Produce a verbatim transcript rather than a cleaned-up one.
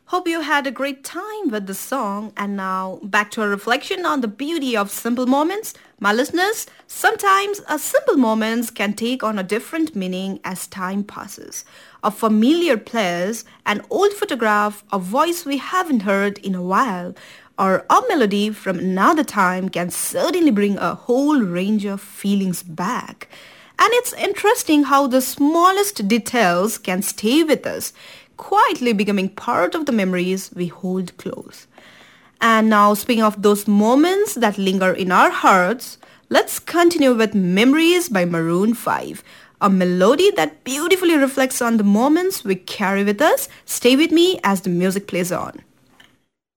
Hope you had a great time with the song. And now back to a reflection on the beauty of simple moments. My listeners, sometimes a simple moments can take on a different meaning as time passes. A familiar place, an old photograph, a voice we haven't heard in a while, or a melody from another time can certainly bring a whole range of feelings back. And it's interesting how the smallest details can stay with us, quietly becoming part of the memories we hold close. And now, speaking of those moments that linger in our hearts, let's continue with Memories by Maroon five, a melody that beautifully reflects on the moments we carry with us. Stay with me as the music plays on.